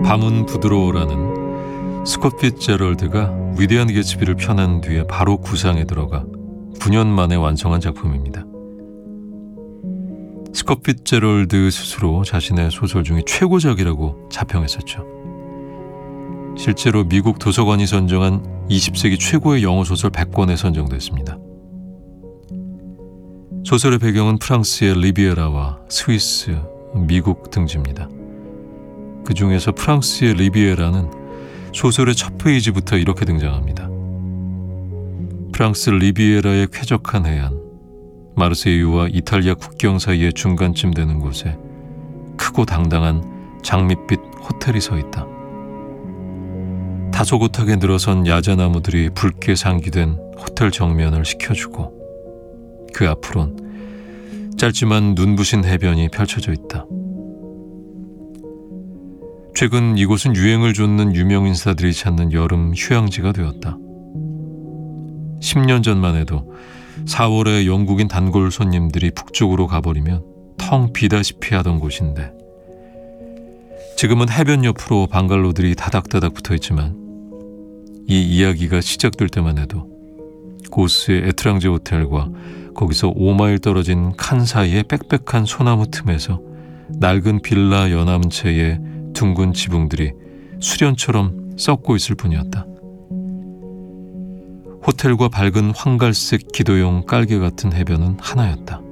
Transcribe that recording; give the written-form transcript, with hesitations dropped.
밤은 부드러워라는 스콧 피츠제럴드가 위대한 개츠비를 펴낸 뒤에 바로 구상에 들어가 9년 만에 완성한 작품입니다. 스콧 피츠제럴드 스스로 자신의 소설 중에 최고작이라고 자평했었죠. 실제로 미국 도서관이 선정한 20세기 최고의 영어소설 100권에 선정됐습니다. 소설의 배경은 프랑스의 리비에라와 스위스, 미국 등지입니다. 그 중에서 프랑스의 리비에라는 소설의 첫 페이지부터 이렇게 등장합니다. 프랑스 리비에라의 쾌적한 해안, 마르세유와 이탈리아 국경 사이의 중간쯤 되는 곳에 크고 당당한 장밋빛 호텔이 서 있다. 다소곳하게 늘어선 야자나무들이 붉게 상기된 호텔 정면을 식혀주고 그 앞으론 짧지만 눈부신 해변이 펼쳐져 있다. 최근 이곳은 유행을 좇는 유명인사들이 찾는 여름 휴양지가 되었다. 10년 전만 해도 4월에 영국인 단골 손님들이 북쪽으로 가버리면 텅 비다시피 하던 곳인데 지금은 해변 옆으로 방갈로들이 다닥다닥 붙어있지만 이 이야기가 시작될 때만 해도 고스의 에트랑제 호텔과 거기서 5마일 떨어진 칸 사이의 빽빽한 소나무 틈에서 낡은 빌라 연암체의 둥근 지붕들이 수련처럼 썩고 있을 뿐이었다. 호텔과 밝은 황갈색 기도용 깔개 같은 해변은 하나였다.